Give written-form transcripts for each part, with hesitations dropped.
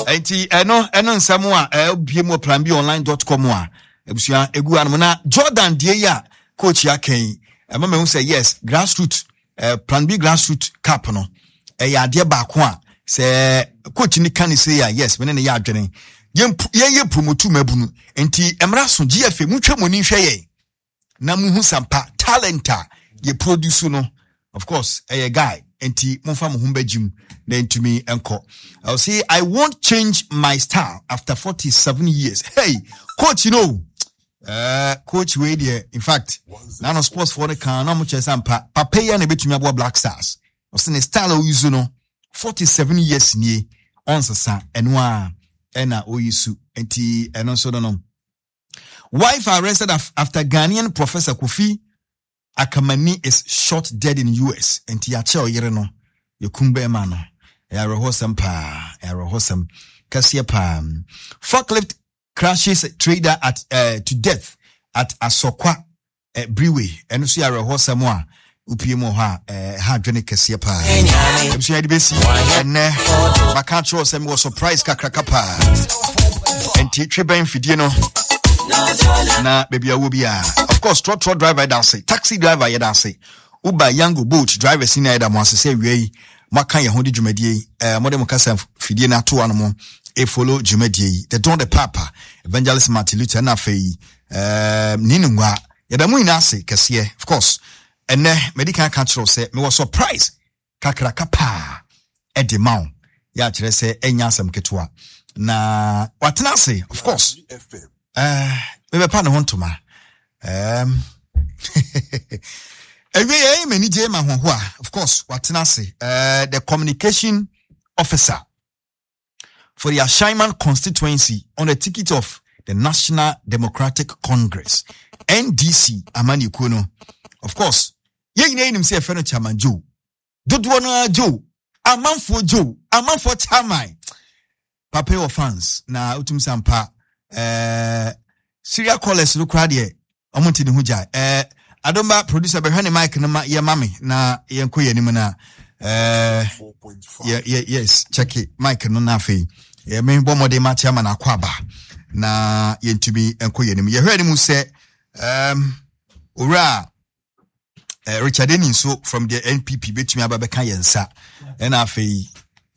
enti eno nsɛm a bie mu planbonline.com a ebusua egu anum na Jordan die ya coach ya kan mama hu say yes grassroots plan B grassroots cup no ya ade ba ko a say coach ni kan say yes me ne ya adwene ye promote mabunu enti emra so GFA mu twam ni hwɛ ye na mu hu sampa talenta ye produce no of course a guy enti monfa mo humbagim then to me enko I'll say I won't change my style after 47 years. Hey coach, you know coach we there in fact now sports for the can no much sampa papa ya na betumi abo Black Stars o se ne style o use no 47 years ni on sasa eno a ena o use enti eno so no wife arrested after Ghanaian Professor Kofi Akamani is shot dead in US. Enti ya che oyere no yekumbe ma no ya rehosam pa ya rehosam kasia pa forklift crashes trader at to death at Asokwa Brewery eno so ya rehosam a upie mo ha ha dwene kasia pa emso ya dibesi ene maka cho sem was surprise kakraka pa enti tweben fidie no na baby awobia of course truck driver dance taxi driver ya dance Uber Yango boat driver senior da mo asese wiei maka ye hodi dwumadie modem kasa fidie na to anmo e follow dwumadie the don the papa evangelist Martin Luther na fei ninwa ya da mu ina ase kase of course ene medical control say me was surprise kakraka pa e de maw ya kire say enya asem ketwa na watena say of course maybe pa no hontoma every many day ma ho of course watena say the communication officer for the Ashaiman constituency on the ticket of the National Democratic Congress NDC Amani Kuno of course ye nim say fe no chairman Joe dodo no Joe amanfo Joe amanfo chairman papa your fans na utum sampa Syria callers look radio omonti ne huja adomba producer be hwane mic na ye mame na ye nkoye nim na yes check it mic no na fe ye me bomode ma chairman na kwaba na ye ntumi nkoye nim ye hwani mu se ora Richard Eninso from the NPP betumi ababeka yensa na afi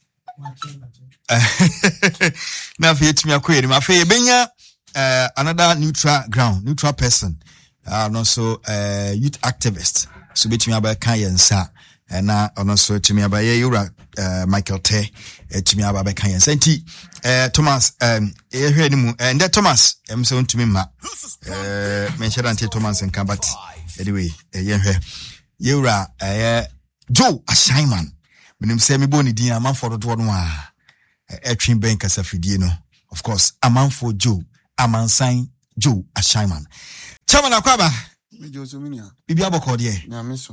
na afi etumi akoye nim afi benya another neutral person and also youth activist so betumi ababeka yensa na also etumi abaye yura Michael Te etumi ababeka yensa nti Thomas ehwe ni mu and Thomas emso ntumi ma mention anti Thomas nkabati anyway yura Joe Ashaiman menim say me boni din amanfo dodo no a etwin ben kasa fidie no of course amanfo Joe amansan Joe Ashaiman chama na kwaba me Joe minia bibi aboko de na meso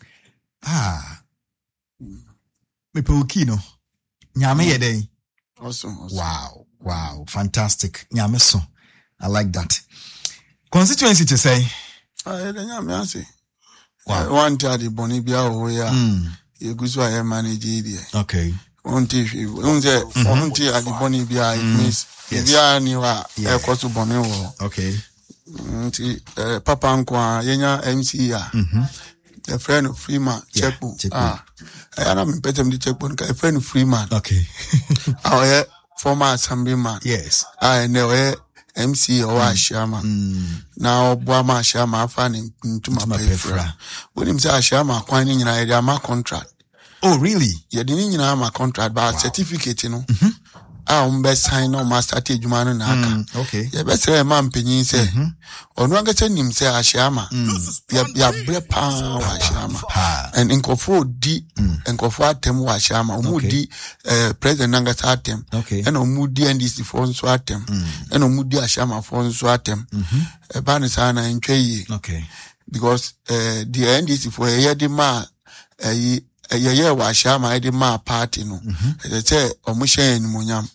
me pewuki no nyame ye den awesome wow fantastic nyame so I like that constituency to say nyame ase one tadi boni bia o ya yegusu aye manage idea okay unti adi boni bia it means bia ni wa ekosu boni wo okay unti papa nkwa yenya MC ya the friend of Freeman checkbook ana mpetem di checkbook ka friend Freeman okay our former assemblyman yes ne MC or Ashama now Boama Ashama afani ntuma pefra when him say Ashama kwani nyina area ma contract. Oh really? Yeah, the nyina ma contract but certificate you know umbe sign no master ate adwuma no na aka okay yeah be say man penyin say onu agata nim say Ashama ya bre pa Ashama and inkofo di inkofo atem wa Ashama omu di president nangata atem and omu di NDC for nso atem and omu di Ashama for nso atem e ba ne sana ntwe okay because the NDC for ye di ma ye wa Ashama di ma party no e say omu hyen munyam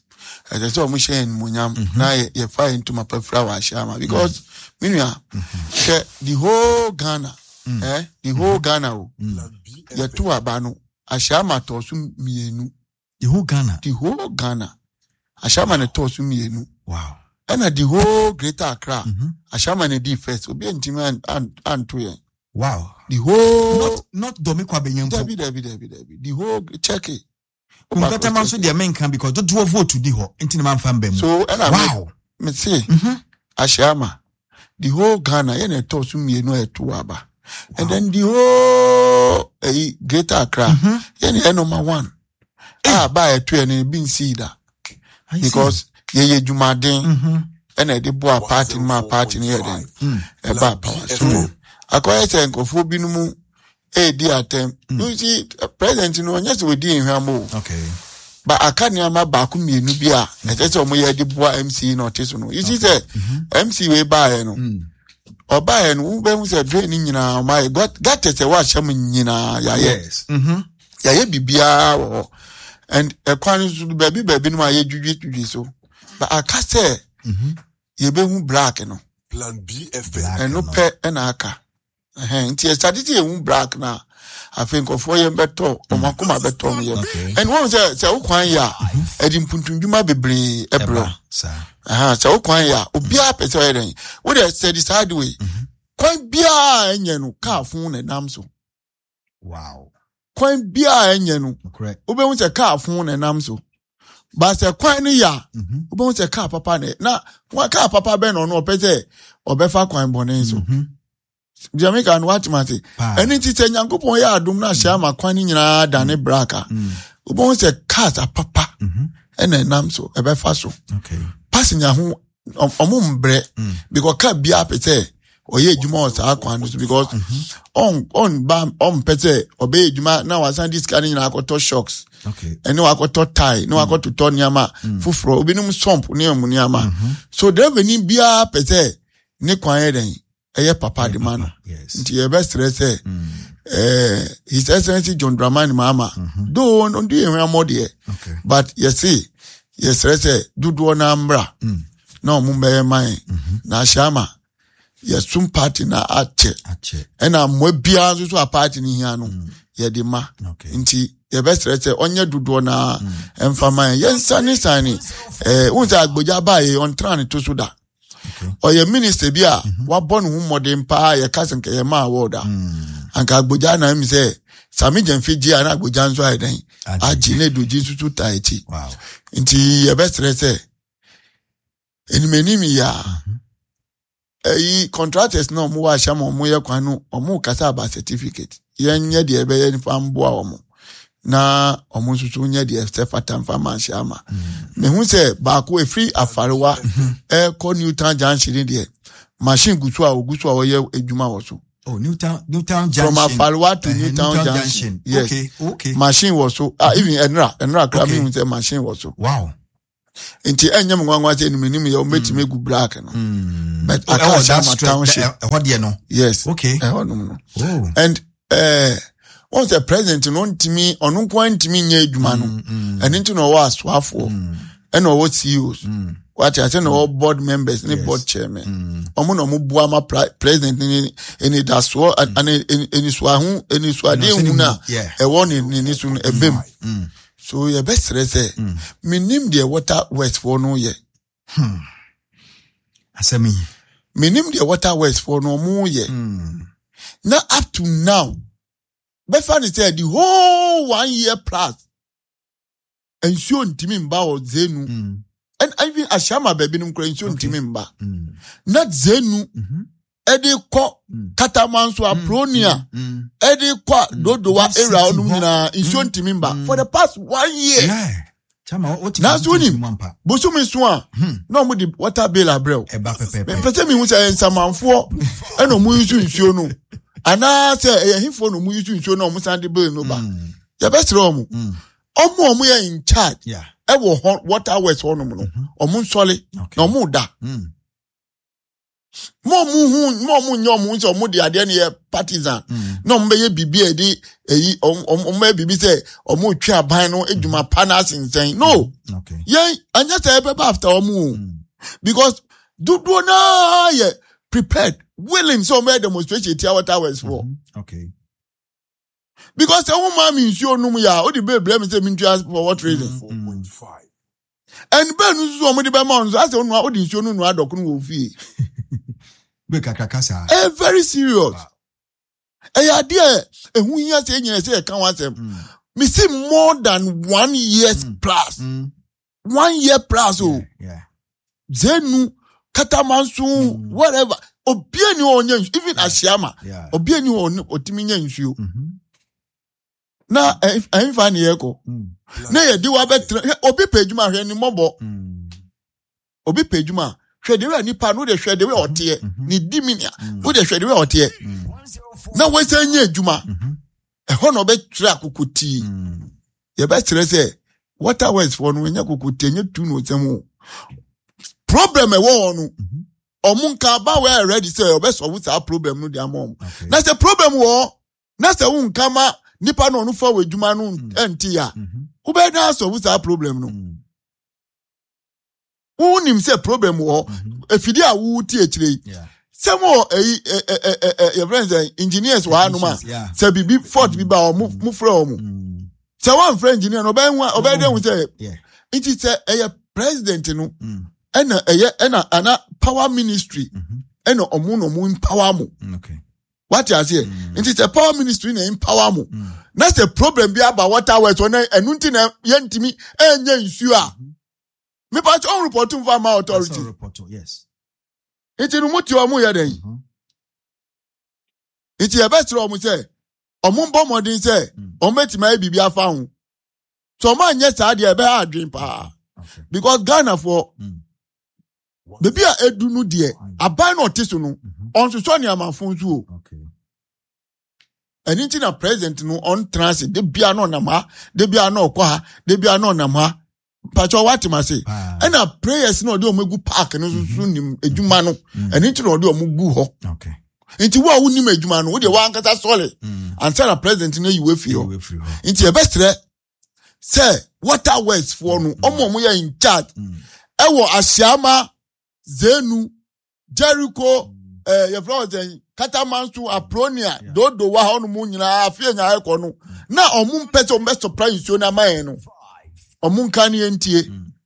na ye fire into my prefer wa Ashama because minia the whole Ghana the whole Ghana ye to aba no Ashama to so mienu the whole Ghana Ashama ne to so mienu. Wow. And the whole Greater Accra, Ashama ne di first. Obi ntimi and to ye. Wow. The whole not Domikwa Benyampo. Debbie. The whole check it. Kumkata man so their main can because don't do vote to the ho into man fan bem. So and wow. Me say Ashama. The whole Ghana yen to so mienu eto aba. And then the whole Greater Accra yen number 1. Buy a 2 and being seeda. Because ye Jumadin and a deboa party my party near them. About power. So I call it and go for binumu dear term. You see, present in one yes we did him. Okay. But I can't near my bakumi nubia. And that's all my deboa MC notice. You see, say MC we buy no. Or buy and who was a draining in my got it a watch in yes. Ya bibia and a quantity baby my juju so. But I can't say ye be black no. Plan B FB And no pet and aka. Nti study e black na. I think of 4 years better or makuma better me. And one say ukwan ya edi mpuntundwuma bebre ebro. Say ukwan ya obi apese eren. We dey say this hard way. Kwan bia enye no car fun na nam so. Wow. Kwan bia enye no. Correct. Obi hu say car fun na nam so. But say kwan ni ya. Obi hu say car papa na. Na wan car papa be no no pese obefa kwan bone so. Jamaica and what mate. And it is a yankupon ya dum na shama kwani nyina dane braka. Ubon se cars a papa. And then nam so ebefa so. Okay. Passing ya hu omumbre because ka bia pete oye juma sa kwan so because on bam on pete obey juma na wasan this kind nyina akoto shocks. Okay. And no akoto tie, no akoto to nyama fufro obinum swamp ne nyama. So there be ni bia pete ne kwan eden. Papa the man. Yes. Nti ye best say His Excellency John Dramani Mahama. Do on do you more there. Okay. But you see, yes, say do na mbra. No mumbe mai. Na shama. Yes, some party na ache. And I'm bia so a party ni here no. Ye di ma. Okay. Nti ye best say onye do na emfa Yes, sani. Unza agboja ba ye on tran to so da. Or your minister be what born whom modern pa your cousin ke ma water. Anka agboja na mi say Sami Fiji and agboja so I den. Ajine do jinsu tu taiti. Wow. Nti your best say enimeni ya contractors no mo wa shama mo ye kwanu omo kasa ba certificate. Yenye de ebe ye nfa mboa omo. Na omo susu nye de Stefatan Farmer Shama. Me hu se ba ko free afarewa ko Newtown Junction there. Machine gusu a oye edwuma wo so. Oh, Newtown Junction. From Afarewa to Newtown Junction. Yes. Okay. Machine was so even Enra crab hu se machine was so. Wow. Nti enyem nwanwa se nimenim ye o metime gu black no. But Akasha township. What do you know? Yes. Okay. No. Oh. And once the president on to me on quantity nye adwuma and into no was swafo and no what CEOs what I say no board members any board chairman omo no bua ma president ni da so and any swahu any swade hu na e won ni so ebem so your best say minim the water west for no ye asemi minim the water west for no mo ye now up to now Befani said the whole 1 year plus. And so Timimba or Zenu. And even Ashama baby num crying so Timimba. Not Zenu. Edi ko Katamansu Apronia. Edi kwa Dodowa era onumina in so Timimba for the past 1 year. Yeah. Chama what na so ni Bosumi so a no mo di water bill abrel. Eba pepe. Pese mi hu say ensamanfo e no mu yusu nsuo no. Ana say ehifo no mu yusu nsuo no mo sande bill no ba. Ya besre omo. Omo ye in charge. Yeah. E wo water west ono no. Omo nsole na omo da. Mo nyo so mo di ade na ye partisan. No mo be ye bibi e di eyi omo e bibi say omo twa aban no edwuma panas nsen. No. Okay. Yen anya say e be after omo. Because do na ye prepared willing so me demonstration tia water west for. Okay. Because a woman means you no ya o the baby blame say me for what reason? 4.5. And Ben so omudi be ma I say onu odi nsuo no adokun wo fie. Be kakakasa. Very serious. Idea ehu hia say nyina say kan wasem. Me see more than 1 year plus. 1 year plus Yeah. Zenu katamansu whatever. Obiani onye even Ashiama. Obiani on otimi nya nsuo. Na enfa ne yeko. Na ye di wa betre obi pejuma hwe ni mobo. Obi pejuma hwe de we nipa no de hwe de we ote ni di minia. Wo de hwe de we ote. Na we say nya adwuma. Eho no be tra kokuti. Ye be tre say water west for no nya kokuti nya tu no semu. Problem e wo no. Omunka ba we ready say obe solve that problem no dia mom. Na say problem wo na say unka ma nipa no no fa we adwuma no enti ya. Wo be na solve that problem no. Who nim say problem wo efidi a wo ti akire. Some your friends engineers wa no ma say bibi fault bi ba o mu frɛ o mu. Say one friend engineer no be dey say it is a president no ana power ministry ena omu no mu empower mo. Okay. What you say? It is a power ministry na empower mo. That's the problem bi about water works when enu nti na yentimi enya nsuo a. Me pa on report to farm authority. Yes. It is muti o mu ye den. It is a best o mu say omu mbo modin say o metima bibi afa ho. So man yes ade e be adwen pa. Because Ghana for baby a edu no de aban no otiso no on so ne amafo nso o. Okay. Eni na president no on transit de bia no na ma de bia no okwa ha de bia no na ma pacho watima say na prayers no de o megu park no so nim edwuma no eni na de o megu ho. Okay. Nti wo a wonim edwuma no wo de wa ankasa sole answer na president no yiwe fi ho. Nti e bestre say water west for no omo ya in charge ewo Ashiama Zenu Jericho your flowers Katamansu Apronia dodo wa hono mu nyina afie nya ekọ no na omu mpese o best surprise so na man no omu nkan ye ntie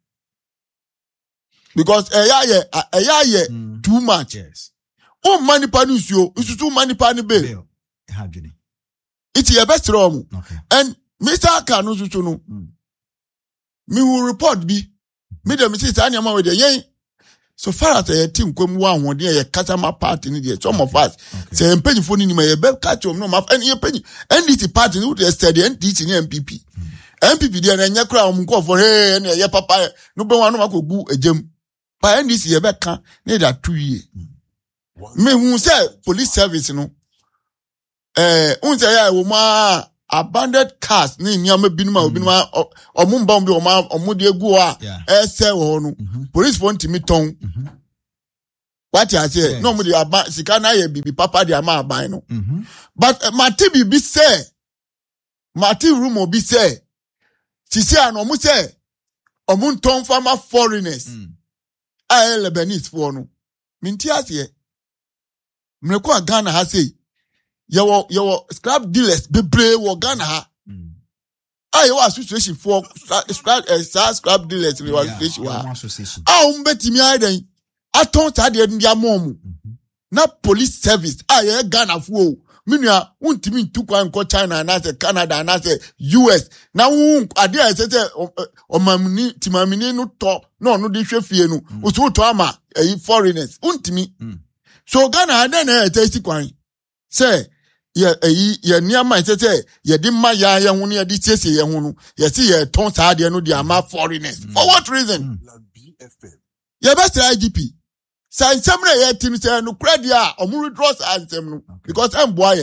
because eya too much. Yes. O manipa no nsuo isusu manipa ne be iti ye best rom. Okay. And Mr. Akano susu no me will report bi me dem say say anyama we dey yen so far as a team kwam wa ho dey ye customer party ni dey some of us say empanyfo ni ma ye be catch no ma any empanyi NDC party no dey steady NDC ni MPP dey na nya kra om nkofo hey na ye papa no be wanu makogu ejem pa NDC ye be ka na da 2 years me hu say police service no un say ya wo ma abandoned cars ni nyama binuma obinuma omumba mbi omudi egu a ese wo no police phone timi ton what you say no mudi sika na ye bibi papa dia ma aban no but mati bibi say mati room obi say sisi an omu say omun ton farmer foreigners a Lebanese for no minti ase mreko Ghana ha say your scrap dealers bebre wo Ghana ha your association for scrap dealers in your association betimi aden aton tade ndia mom na police service ye Ghana fo minua untimi ntukwa nko China na say Canada na say US na ade a say omamni timamini no to no de hwefie no oso to ama foreigners untimi so Ghana aden na etesi kwan say ye niama say ye di ma ya hu ne ye di tiese ye hu no ye si ye ton sa de no di ama foreigners for what reason ye best IGP say semre ye tim say no credit a omu withdraw ansem no because am boy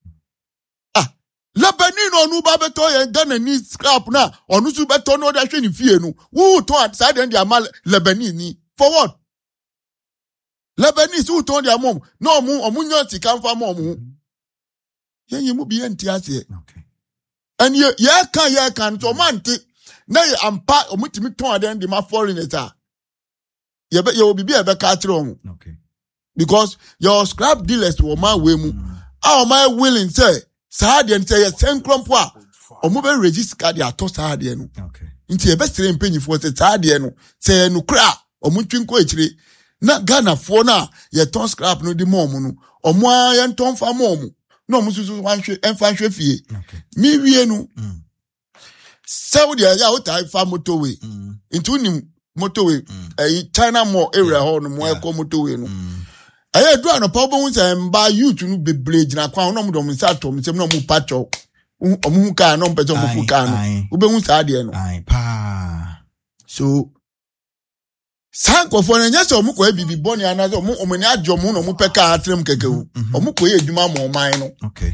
Lebanon no nu ba beto ye Ghana ni scrap na onu su beto no da hwe ni fie no wo ton sa de di ama Lebanon ni for what Lebanese who told their mom no omu nyo sika mfa mom ye mu bi enti ase. Okay. And ye can so man ti na ye ampa omutimi ton aden de ma foreigners a ye obi bi e be ka kire on. Okay. Because your scrap dealers wo ma we mu how am I willing say sa de say ye senkrompo a omu be register card ya to sa de no. Okay. Inti ebestre mpanyinfo se taade no se no kra omo twinko echire na Ghana fo na ye ton scrap no di mom no omo a ye ton fa mom no omo susu wanhwe enfa hwe fie mi wie no Saudi ya utai fa motorway into nim motorway China Mall area ho no mo ekọ motorway no aye do an pa bo se mba youth no bebre gina kwa no mo do mo sa to mo se no mo pacho omo hu ka no mpeto mo fu ka no ube hu sa de no pa so sanko for na nyase omo ko bibi boni anazo omo ni adwo mo no mo peka atrem kekewu omo ko ye adwuma mo man no okay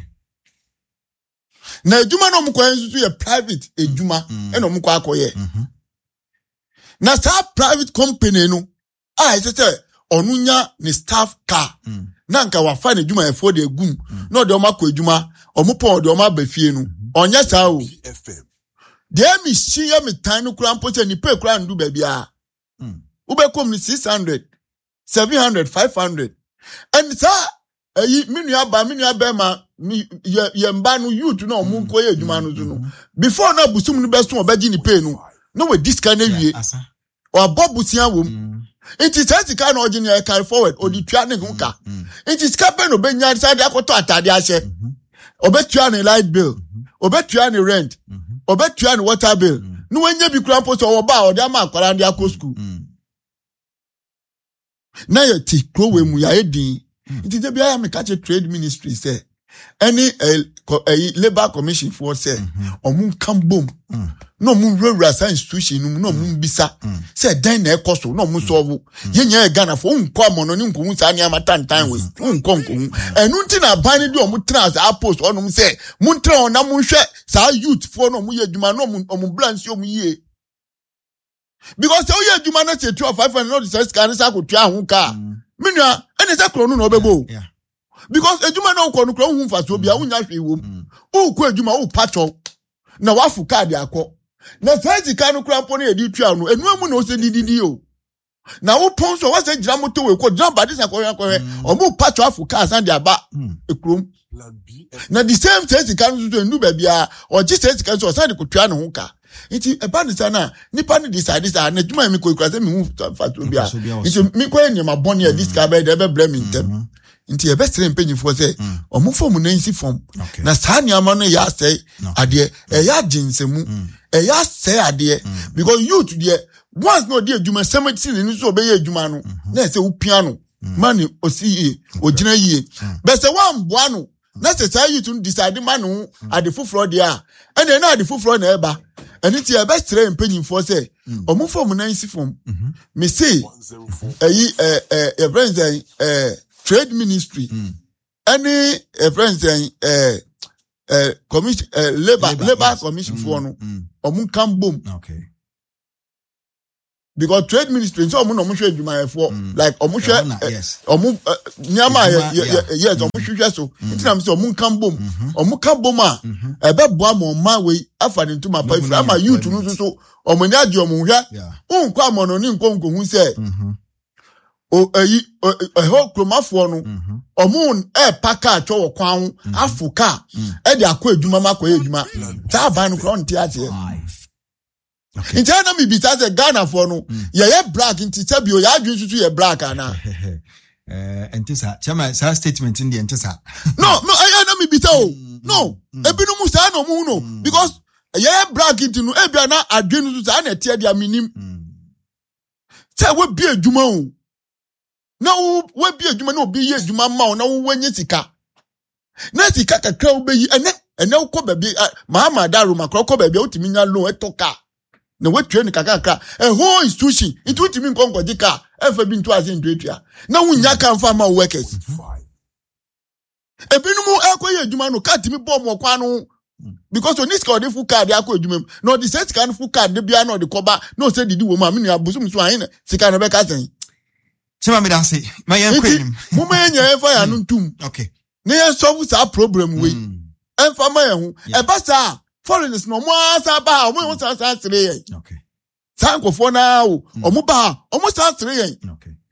na adwuma no omo ko ensusu ye private adwuma e no omo ko akoye na sa private company no ise onunya ni staff car na nka wa fa na adwuma e for de gum na de omo akọ adwuma omo pon de omo abafie no onya sa o de mi hia mi tan no kura mpo se ni pe kura ndu ba bia ube kom ni 600 700 500 and sa minu aba ma ye mba no youth no omo nko ye adwuma no so no before na busum no beso obaji ni pay no we discount na wie o abobusia wom it is sika na original carry forward odi tua ne nka it is sika no benya side akoto atade ahye obetua ne light bill obetua ne rent obetua ne water bill no wenya bi kura mpo so oba odi ama akwara ndi akọ school na ye ti krowe mu ya edin it is bia me catch trade ministry say any labor commission for say omun kan bom no mun rura sa institution no mun bisa say den na ekoso no mun solve yenya Ghana for unko amono ni nko sa ni amatantan we unko enu nti na ban ni omu trans post onum say mun tra on na mun hwe sa youth for no mu ye adwuma no omu branch omu yie because say oye adwuma na say 500 no say scan sa ko tua ho ka menua ene say kro no na obebo because adwuma na ko no kro hu mfa so bia unya hwe wom ukọ adwuma u pacho na wafu card akọ na faji kanu kura mpo na edi tua no enu amu na o se dididi o na wo pon so wa se gira moto we ko gira badisa ko omu pacho afu card san dia ba ekrom na the same faji kanu so enu ba bia o ji faji kanu so san de ko tua no ho ka nti eba ni sana nipa ni decide sa na adwuma mi ko ikura se mi hu fa so bia nti mi ko eni ma boni e this ka be de be bre mi ntem nti e bestre mpanyinfo se omo fom na nsi fom na saa ni ama no ya sei ade e ya jinsemu e ya sei ade because youth there once no dey adwuma 70 ni so obeye adwuma no na se wo piano mani osi ogina yie be se wan boa no na se saa youth no decide manu ade foforo there and na ade foforo na eba and ti e bestre mpanyinfo se omo fom na nsi fom me say e friends trade ministry any friends commission labor commission for no omun kan bom okay because trade ministry so omun no mo hwe adwuma for like omun hwe omun nyama yes omun hwe so ntina so omun kan bom a ebe boa mo ma we afa ne ntuma pa ifra ama youth no so omun nya age omun hwa unkwa amono ni nkonko hu se ho kromafo no omun paka atwo wo kwan afuka e de akọ adwuma makọ adwuma ta ban no kro nti ase nti na mi bi ta se Ghana for no ye black nti tabio ya adwun susu ye black ana entisa chama sa statement ndi entisa no na mi bi ta o no ebinu mu sa no mu no because ye black nti no ebia na adwun susu sa na tie dia minim se we bi adwuma o na we bi adwuma na obi ye adwuma ma na wo wenye sika na sika kakra wo beyi ene wo kọ baabi mama daru makro kọ baabi otimi nya loan etoka na we tue ni kakaka whole institution itu otimi nkonko dika efa bi ntu ase ntuatua na wo nya kan fa ma workers ebinu mu ekoye adwuma no ka timi bom okwa no because oni ska odi full card akọ adwuma no the set kan full card de bia no de koba no say didi wo ma me nua busum so ahin sika no be ka sen chema me dan say ma yen kwanim mo ma yen fa ya no ntum okay na yen solve sa problem we enfa ma yen hu e ba sa foreigners no mo asa ba o mo sa sire yen okay san ko fo na o mo ba o mo sa sire yen okay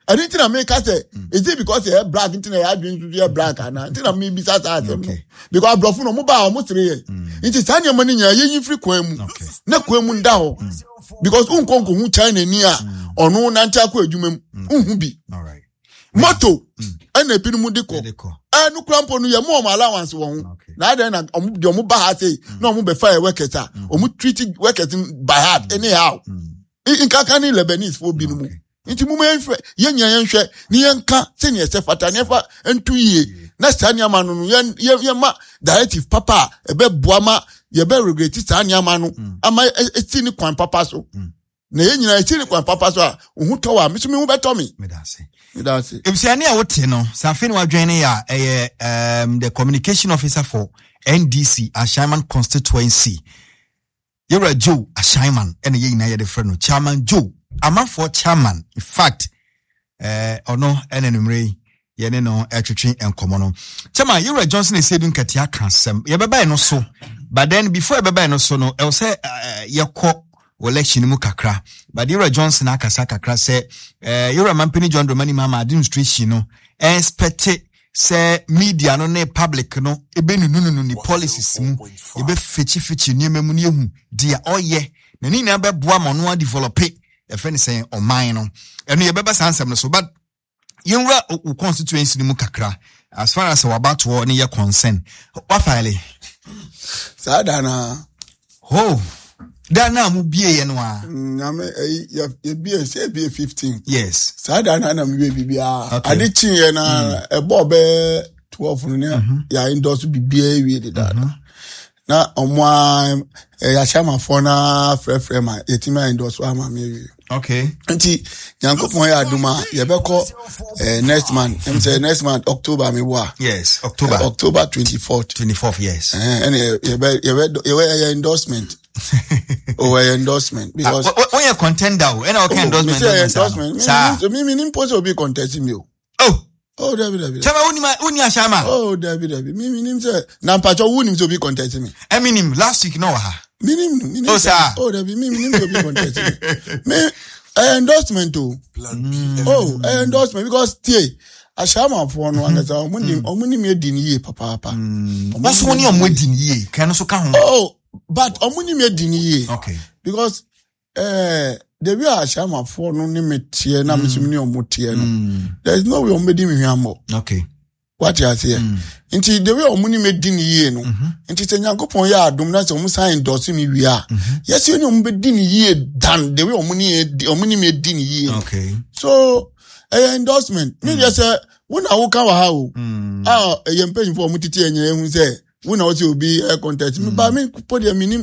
I didn't think I make us say, is it because you're black, internet, I didn't do black, and I think I may be such as because Bluffon or mobile almost 3 years. It is time your money, you're free quem, no quem down. Because Unkonko who China near or no Nanchako, you be. All right. Motto, and a pinumudico. And no cramp on your mom allowance one. Now then, your mobile say, no move fire workers, or treating workers by heart, anyhow. In Kakani Lebanese for Binumu. Into Mume, Yan Nianka, senior Sefata never, and 2 years. Nastania Manu, Yama, directive papa, a bed Buama, ye better regret it, Tanya Manu, am I a cynic one papa so? Nay, a cynic one papa so, who told Miss Muba Tommy. That's it. If Sania what you know, Safin wa joining the communication officer for NDC, Ashaiman constituency. You're a Joe, Ashaiman, and ye na the friend of Chairman Joe. I'm a for chairman. In fact, or no, enemy, ye no, actually, and common. Chairman, you're a Johnson is saving Katia Kansam. Ye baba no so. But then before baba no so no, I'll say, yako. Election mu kakra but you're Johnson akasa kakra say you're a mampini John Romani mama administration no expect say media no ne public no ebe no ni policies mu ebe fechi niema mu ne hu dia oye na ni na be boa mo no develop e fe ne say oman no eno ye beba sansem no so but you're a constituency mu kakra as far as about to ne ye concern what file sadana Dana mu bie ye no a. Ye bie say bie 15. Yes. Sadana na me bibia. Ade chin ye na ebo be 12 no ne ya endorse bibia wie de da. Na omwa ya chama for na frefre ma yetima endorse wa ma me. Okay. Nti Nyankopon ya aduma ye be ko next month. Say next month October me wa. Yes, October 24th. 24th, yes. And ye endorsement. Endorsement because when you contender and okay endorsement so me impose will be contesting me. David. Chama uni ashama. David. Me nim say na pacho wuni to be contesting me. Eminim last week no ha. Minim. David me nim to be contesting me. Me endorsement too. Endorsement because tie ashama for no anga say omuni me din ye papa. What's one your wedding ye? Can also come. But omuni me dini okay because the way Ashama for no nimete na misumni omotie no there is no way omedi me hwamo okay what you say nti the way omuni me dini no nti Nyankopon ya adom na se omu sign endorse me wi a yes you know omedi ni dan the way omuni me dini okay so endorsement me just say wona wo kan wa ha o yempany for omutiti enye hu say when I was to be a contest me, but me put your minim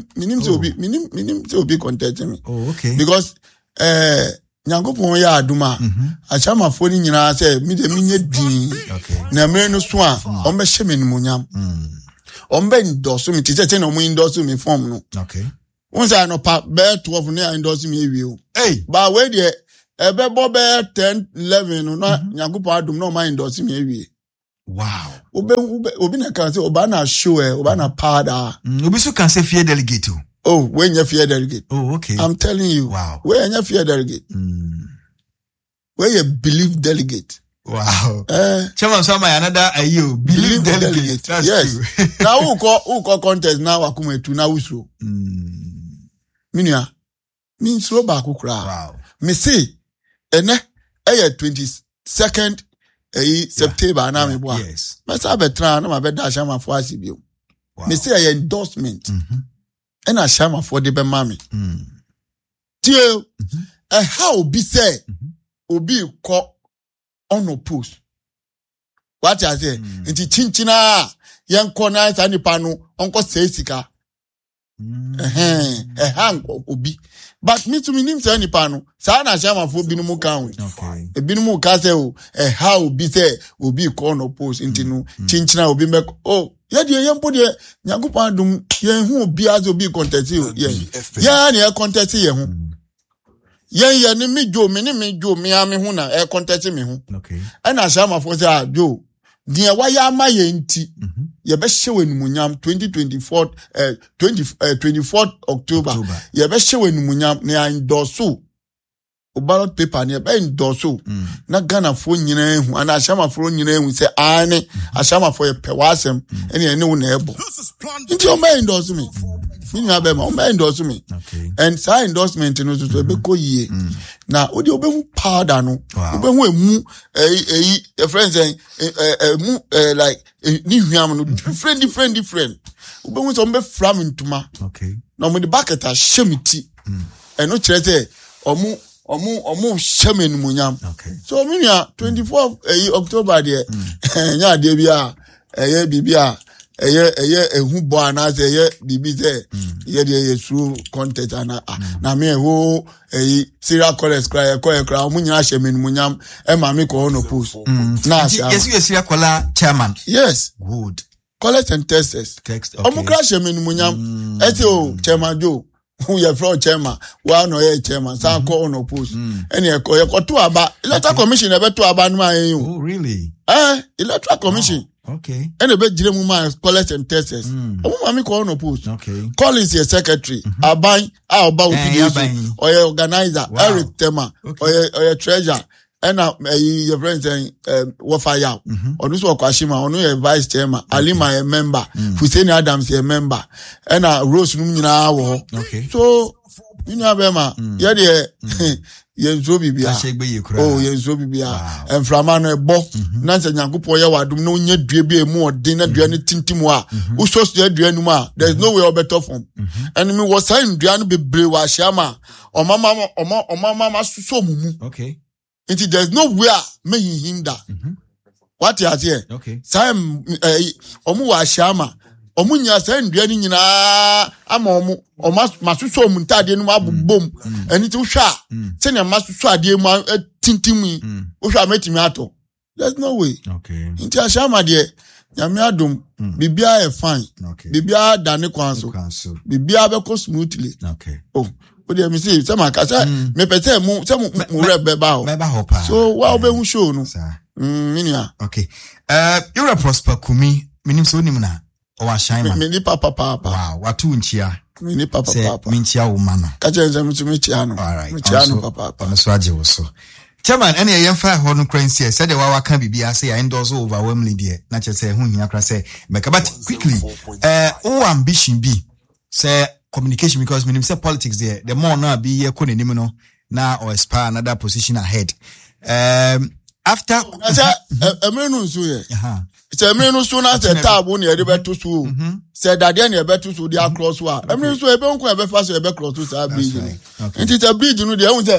to be contesting me. Oh, okay. Because Nyankopon ya aduma achama foni nyina say me de minye din na me no so a ombe hye me nimunyam ombe endorse me tete na omo endorse me form no. Okay. Once I no pa be 12 na endorse me ewie. Hey, but we dey ebe bo be 10 11 no Nyankopon adum no ma endorse me ewie. Wow. Obi na kan say oba na show oba na powder. Obi so can say fear delegate. Oh, when you fear delegate. Oh, okay. I'm telling you. Wow. When you fear delegate. Where you believe delegate. Wow. Chairman Sama another you believe delegate. That's yes. True. Now who call contest now akume tu na usro. Minia. Min slow back ukra. Wow. Me say ene 22nd September na me boa. Yes. Me say betra na ma be da Ashama for asibio. Me say endorsement. And Ashama for the be mami. Tie how be say obi ko on post. What I say? Nti chinchina yan kona sa nipa no onko say sika. Obi. But me to me nim say nipa no sa na Ashama for bi no mu kan. Okay. E bi no mu ka say how be say obi ko on post nti no chinchina obi me ya de yempo de Nyankopon adum ye hu obi az obi contest ye ya na e contest ye hu ye ni me jo me ami hu na e contest me hu okay and Ashama for say jo dia wa ya ma ye nti ye be hye wanimunyam 24th October ye be hye wanimunyam na endorse ballot paper ne be endorse na Ghana fo nyina ehu ana Ashama fo nyina ehu say ane Ashama fo ye pewasem ene wo na ebo nti o be endorse me fini abema o be endorse me and say endorsement no so be ko yie na odi obehu powder no obehu emu friends emu like ni hwiam no different obehu so be fram ntuma na mo the bucket a shemiti eno kire say omu shamen munyam so minia 24 October there nya de bia bibia ehu bo ana say bibi say ye true content na me ho serial callers cry omu nyina shamen munyam e ma me ko no post na yes you serial caller chairman yes good collect and text omu crash shamen munyam e say o chairman Joe who you from chairman wa no ye chairman san ko no post any e ko to aba electoral commission e be to aba no an you oh really electoral commission okay and e be jire mu man collect and tests omo mami ko no post okay call is your secretary aban oba official or your organizer Eric Tema or your treasurer and your friend saying Wafaya or this Wakashima or no vice chairman Alima a member Hussein Adams a member and Rose Numina okay so you know Bema yenzo bibia oh yenzo bibia and framano ebo nanse nyankopon ya wadum no nya dua bi emu odin na dua ne tintimu a usos dua nu ma there's no way better form and me was saying dua no bebre wa hyiama o mama so mumu okay there's no way making him that what you are here okay sam omu wa hyiama omunya sendua ni nyina ama masuso omuntade no abobom ani ti hwa se ne masuso ade mu tintimi hwa metimi ato there's no way okay nti Ashama de nyame adom bibia e fine bibia dane kwanso bibia be ko smoothly okay oh o de mi say se maka say me pete mu se mu rebe ba ho so wa obehu show no minia okay you're a prosper kumi minim so nim na o ashaiman me ni papa wow watu nchia me ni papa me nchia wo ma no ka chenze mutumi chia no me chia no papa no so age wo so chairman ene ye yemfa ho no kransie said the wa kan bibia say I endorse overwhelmingly there na che say hu hia kra say make but quickly o ambition be say communication because minim say politics there the more na be ye ko nenim no na or aspire another position ahead after emenu nso ye se emenu nso na se table na e be to so se dade na e be to so dey across wa emenu nso e be nko e be fa so e be cross to sa bridge nti the bridge no dey hu say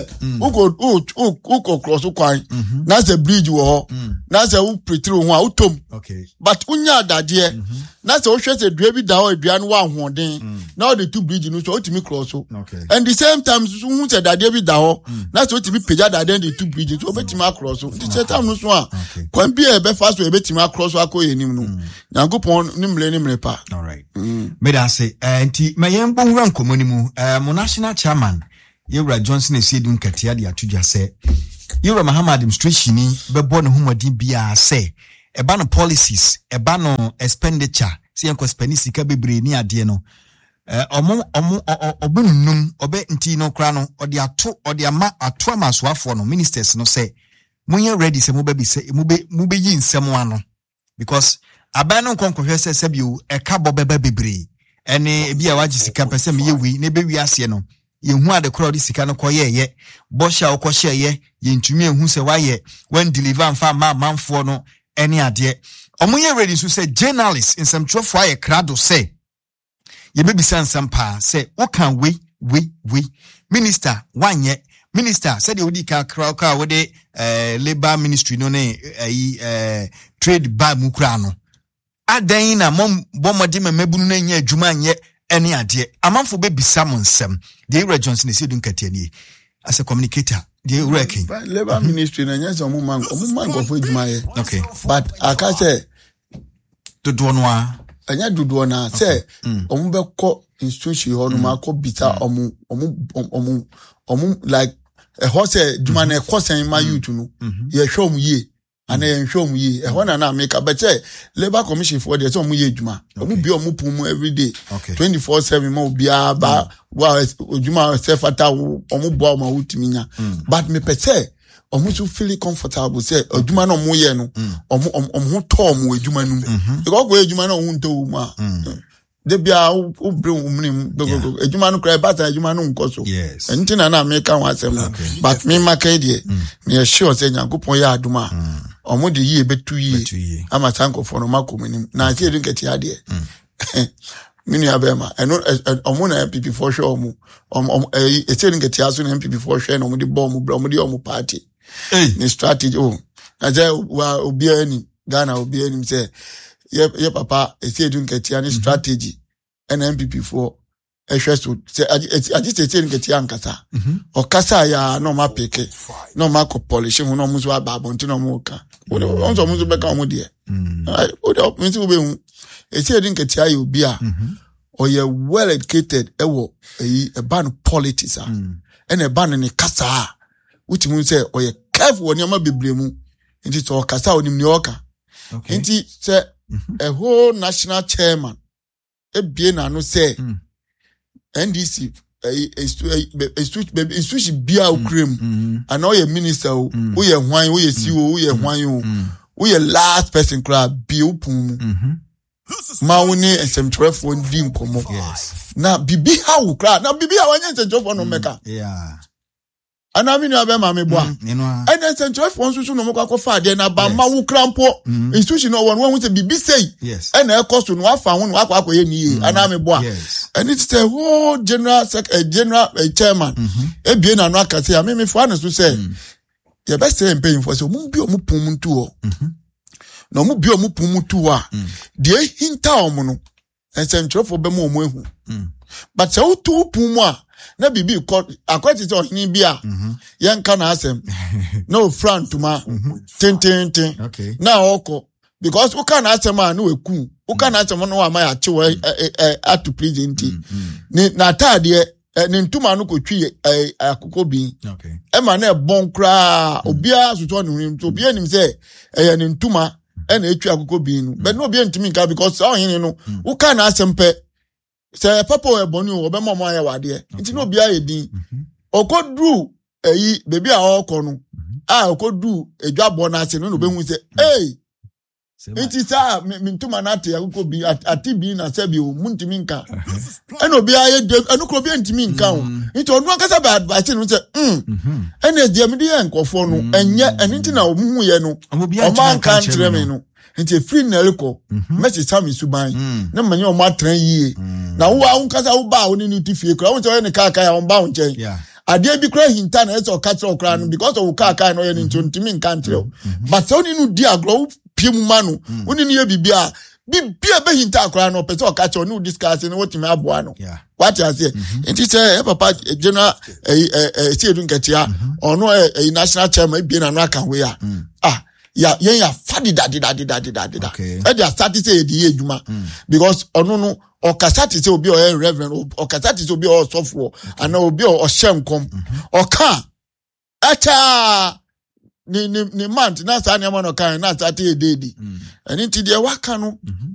uko cross kwan na se bridge wo ho na se u pretty ho a utom okay but unya dade na se o hwe se dua bi da ho dua no wa hoden na the two bridge no so otimi cross okay and the same time so hu se dade bi da ho na se otimi peja dade the two bridge so obetimi across nti se time no so a kwan bi e be fa so e betimi across akoyenim no nyankopon nimle pa all right me da say enti mayembo hura nkomoni mu mo national chairman Yewra Johnson esedun katia de atudwa say Yewra Mahama administration ni bebo ne homodin bia say eba no policies eba no expenditure se enko spend sika bebre ni ade no obununum obe nti no kra no ode ato amasoafo no ministers no say munye ready se mube yi nsem ano because abano nkonkohwe se bio eka bobeba bebre ene bia waji sika pese me yewi ne be wi ase no yehu ade kora odi sika no koyeye bosha okohyeye yentumi ehu se waye when deliver mfa manfo no ene ade omunye ready so say journalists in some trofo aye krado say ye be bisa nsampa say wo kan we minister wanye minister said odi ka kra wo de labor ministry no ne trade bar mu kra no adan na mom bomodi memebunu na nya adwuma nye ene ade amanfo be bisa mo nsem de Yewra Johnson esedun katia ni as a communicator de working labor ministry na nya so mo man go for adwuma ye okay but aka say dodo no a anya dodo na say omo be ko institution ho no ma ko bita omo like a horse adwuma na ko sen ma youth no ye hwe omo ye and then show me e one na make but say labor commission for there so mu ye adwuma omu bi omu pum every day 24/7 mo bia ba wa adwuma se fata omu bo ma wutimi nya but me pese omu so feel comfortable say adwuma no mo ye no omu to mo adwuma no because go adwuma no hu to ma de bia o bring umnim adwuma no kra bata adwuma no nkoso entina na make kan wasem but me maka die me sure say Nyankopon ya adwuma omo de yi betu yi ama tankofo no makomunim na ase edin keti ade mini abema eno omo na MPP4 show omo ese edin keti aso na MPP4 show na omo de bomb omo de omo party ni strategy na je wa obi ani Ghana obi ani say ye papa ese edin keti ani strategy na MPP4 ehweso say agi edin keti ankasa o kasa ya no ma peke no ma ko polish hu no mo so ababo nti no mo ka on so mo so be ka mo de o de mi ti wo be hu ese edin keti ayo obi a or you well educated ewo a ban politics and a ban ni kasa which means say or you careful on your bebremu nti to kasa onim ni oka nti say a whole national chairman e bie na no say NDC a switch bia ukrem and all your minister who ye hwan who ye CEO who ye hwan who ye last person crowd bi upum Mauni and some 12 one dim komo. Yes. Na bibi ha wo kra. Na bibi ha wanya some 12 no meka. Yeah. Ana mi no abema me boa. And then some 12 one so no meka ko fa de na ba ma wo krampo. Institution no one who say bibi say. Yes. And e cost no afa ho no akwa ye ni. Ana me boa. Yes. And it's the whole general chairman. E bie na no aka say me fo anaso say. Ye best say paying for so mu bi o mu pum ntu o. No mu bi omu pumutu a de hinta omu no ensentrofo be mu omu ehu but se utu pumu a na bibi akwati se ohini bi a yenka na asem no front ma tin okay na oko because u ka na asem a na weku u ka na asem no wa ma ya chewe atu present ni na tade ni ntuma no ko twi akoko bi okay e ma na bon kra obi a soto no nim to obi anim se ni ntuma ena etwa akoko bi nu but no be ntimi nka because ohin no wo ka na asempe say papa we boni wo be mama ya wade nti no bia yedin okodru eyi bebi a okọ no okodru edwabo na ase no be hu say nti sa mintuma na ate akoko bi ati bi na se bi o muntimi nka ena obi aye enu kro bi ntimi nka o nti onu akasa ba advice no say ena dia me de nkofo no enye enti na omu ye no o man kan kire me no nti free na leko message sami suban na manye o ma tran yie na wo a nkasa wo ba oni ni tifie kra wo say ne kaka ya on ba wo nchen ade bi kra hinta na eso ka tro kra no because of kaka no ye ni ntimi nka ntre but oni no di agro piemu manu oni ni ye bibia bibia be hinta akra no pese o ka che oni discuss ni wotimi aboa no what you say nti say papa general see edun ketia ono national chairman bi na no aka we ya fadi dadi e dia start say di eduma because ono no o kasati say obi o reverend o kasati say obi o sofo ana obi o hyenkom o ka acha ni month na sa na no kan na start e dedi and nti dia waka no